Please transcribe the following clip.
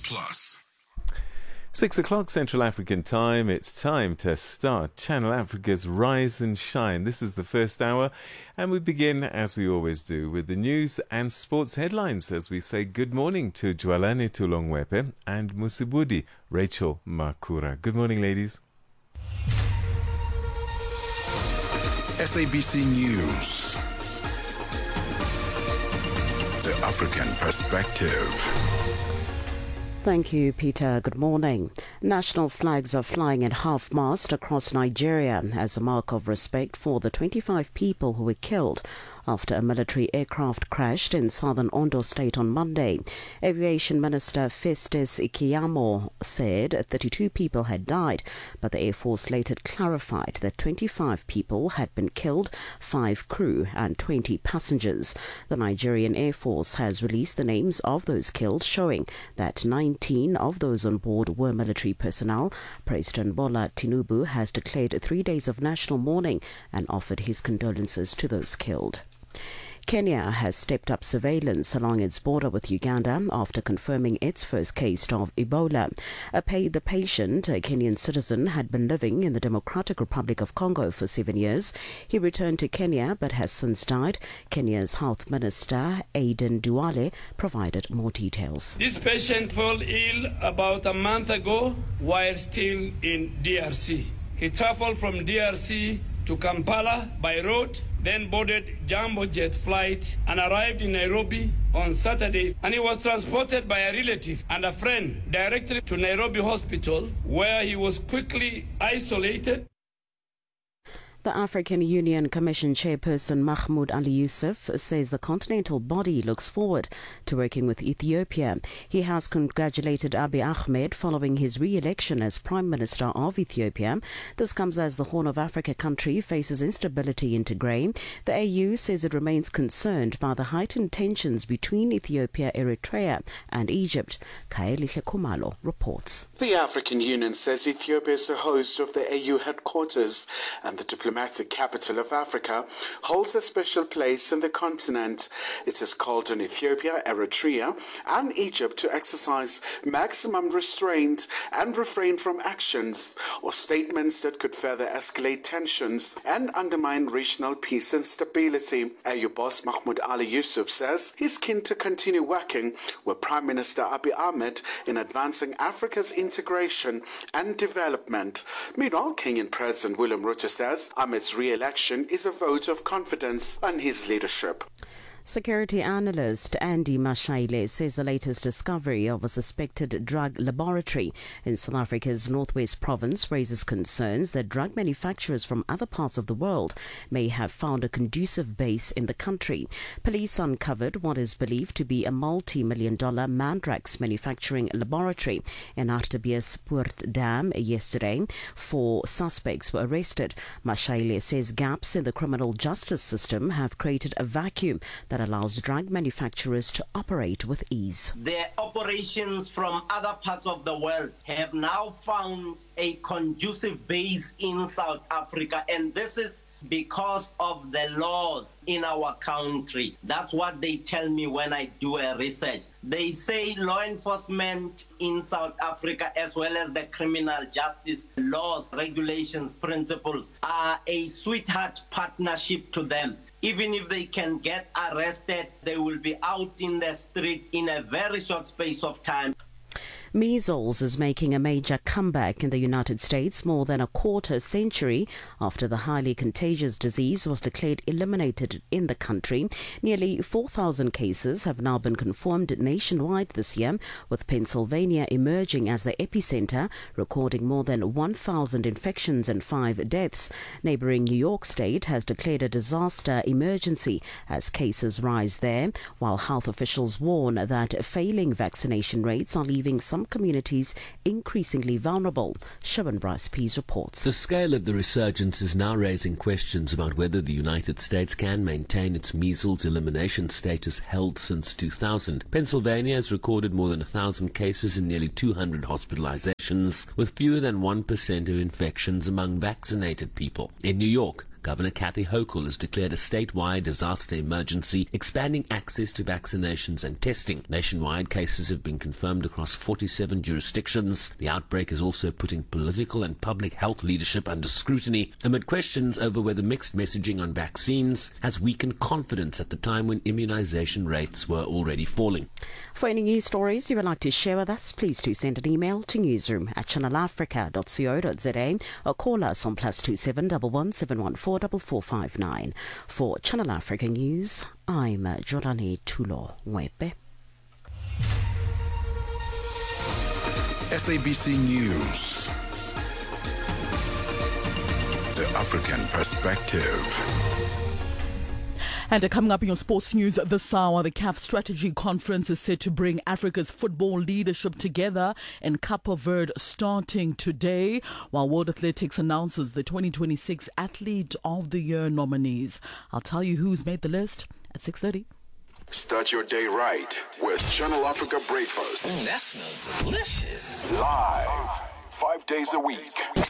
Plus. 6 o'clock Central African time. It's time to start Channel Africa's Rise and Shine. This is the first hour, and we begin, as we always do, with the news and sports headlines as we say good morning to Jwalani Tulongwepe and Musibudi Rachel Makura. Good morning, ladies. SABC News. The African Perspective. Thank you, Peter. Good morning. National flags are flying at half-mast across Nigeria as a mark of respect for the 25 people who were killed after a military aircraft crashed in southern Ondo State on Monday. Aviation Minister Festus Ikeyamo said 32 people had died, but the Air Force later clarified that 25 people had been killed, 5 crew and 20 passengers. The Nigerian Air Force has released the names of those killed, showing that 19 of those on board were military personnel. President Bola Tinubu has declared 3 days of national mourning and offered his condolences to those killed. Kenya has stepped up surveillance along its border with Uganda after confirming its first case of Ebola. The patient, a Kenyan citizen, had been living in the Democratic Republic of Congo for 7 years. He returned to Kenya but has since died. Kenya's Health Minister, Aden Duale, provided more details. This patient fell ill about a month ago while still in DRC. He traveled from DRC to Kampala by road, then boarded jumbo jet flight and arrived in Nairobi on Saturday, and he was transported by a relative and a friend directly to Nairobi Hospital, where he was quickly isolated. The African Union Commission chairperson Mahmoud Ali Yusuf says the continental body looks forward to working with Ethiopia. He has congratulated Abiy Ahmed following his re-election as Prime Minister of Ethiopia. This comes as the Horn of Africa country faces instability in Tigray. The AU says it remains concerned by the heightened tensions between Ethiopia, Eritrea and Egypt. Kaelihle Kumalo reports. The African Union says Ethiopia is the host of the AU headquarters, and the diplomatic capital of Africa holds a special place in the continent. It has called on Ethiopia, Eritrea and Egypt to exercise maximum restraint and refrain from actions or statements that could further escalate tensions and undermine regional peace and stability. AU boss Mahmoud Ali Yusuf says he's keen to continue working with Prime Minister Abiy Ahmed in advancing Africa's integration and development. Meanwhile, Kenyan President William Ruto says Ahmed's re-election is a vote of confidence on his leadership. Security analyst Andy Mashaile says the latest discovery of a suspected drug laboratory in South Africa's northwest province raises concerns that drug manufacturers from other parts of the world may have found a conducive base in the country. Police uncovered what is believed to be a multi-million-dollar Mandrax manufacturing laboratory in Hartbeespoort Dam yesterday. 4 suspects were arrested. Mashaile says gaps in the criminal justice system have created a vacuum that allows drug manufacturers to operate with ease. Their operations from other parts of the world have now found a conducive base in South Africa, and this is because of the laws in our country. That's what they tell me when I do a research. They say law enforcement in South Africa, as well as the criminal justice laws, regulations, principles, are a sweetheart partnership to them. Even if they can get arrested, they will be out in the street in a very short space of time. Measles is making a major comeback in the United States more than a quarter century after the highly contagious disease was declared eliminated in the country. Nearly 4,000 cases have now been confirmed nationwide this year, with Pennsylvania emerging as the epicenter, recording more than 1,000 infections and 5 deaths. Neighboring New York State has declared a disaster emergency as cases rise there, while health officials warn that failing vaccination rates are leaving some communities increasingly vulnerable. Shaban Bryce Pease reports. The scale of the resurgence is now raising questions about whether the United States can maintain its measles elimination status held since 2000. Pennsylvania has recorded more than 1,000 cases and nearly 200 hospitalizations, with fewer than 1% of infections among vaccinated people. In New York, Governor Kathy Hochul has declared a statewide disaster emergency, expanding access to vaccinations and testing. Nationwide, cases have been confirmed across 47 jurisdictions. The outbreak is also putting political and public health leadership under scrutiny amid questions over whether mixed messaging on vaccines has weakened confidence at the time when immunization rates were already falling. For any news stories you would like to share with us, please do send an email to newsroom@channelafrica.co.za or call us on +27 11 714 4459. For Channel Africa News, I'm Jorani Tulo Mwepe. SABC News. The African Perspective. And coming up in your sports news this hour, the CAF Strategy Conference is set to bring Africa's football leadership together in Cape Verde starting today, while World Athletics announces the 2026 Athlete of the Year nominees. I'll tell you who's made the list at 6:30. Start your day right with Channel Africa Breakfast. That smells delicious. Live, 5 days a week.